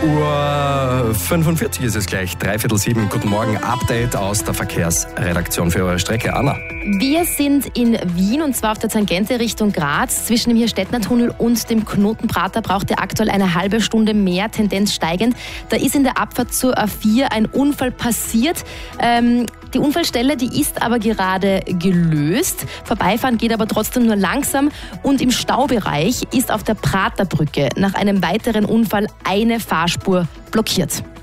6:45 ist es gleich, 6:45. Guten Morgen, Update aus der Verkehrsredaktion für eure Strecke. Anna. Wir sind in Wien und zwar auf der Tangente Richtung Graz. Zwischen dem Hirstettner-Tunnel und dem Knotenprater braucht ihr aktuell eine halbe Stunde mehr, Tendenz steigend. Da ist in der Abfahrt zur A4 ein Unfall passiert. Die Unfallstelle, die ist aber gerade gelöst. Vorbeifahren geht aber trotzdem nur langsam. Und im Staubereich ist auf der Praterbrücke nach einem weiteren Unfall eine Fahrspur blockiert.